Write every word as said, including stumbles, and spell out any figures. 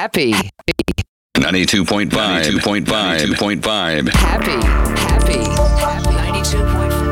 Happy. ninety-two point five. ninety-two point five. ninety-two point five. Happy. Happy. Happy. ninety-two point five.